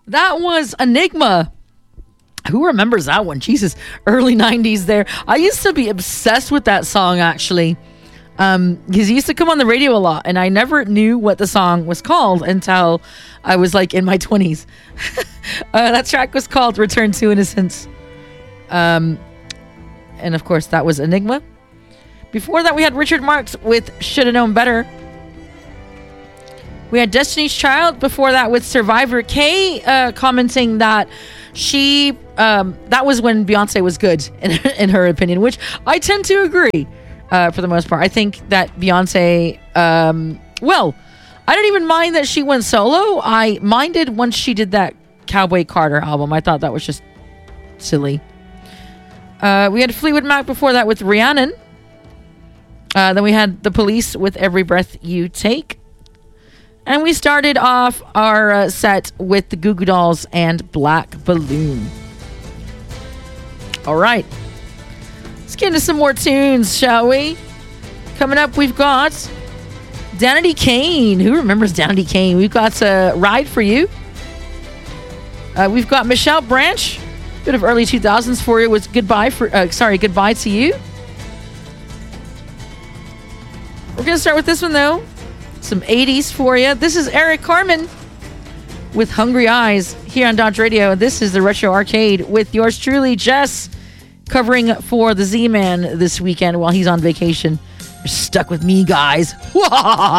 That was Enigma. Who remembers that one? Jesus, early 90s there. I used to be obsessed with that song, actually. Because he used to come on the radio a lot, and I never knew what the song was called until I was like in my 20s. That track was called Return to Innocence. And of course, that was Enigma. Before that, we had Richard Marx with Shoulda Known Better. We had Destiny's Child before that with Survivor. Kay commenting that that was when Beyonce was good, in her opinion, which I tend to agree for the most part. I think that Beyonce, well, I don't even mind that she went solo. I minded once she did that Cowboy Carter album. I thought that was just silly. We had Fleetwood Mac before that with Rhiannon. Then we had The Police with Every Breath You Take. And we started off our set with the Goo Goo Dolls and Black Balloon. All right. Let's get into some more tunes, shall we? Coming up, we've got Danity Kane. Who remembers Danity Kane? We've got Ride For You. We've got Michelle Branch. Bit of early 2000s for you with Goodbye to You. We're going to start with this one, though. Some 80s for you. This is Eric Carmen with Hungry Eyes here on Dodge Radio. This is the Retro Arcade with yours truly, Jess, covering for the Z-Man this weekend while he's on vacation. You're stuck with me, guys.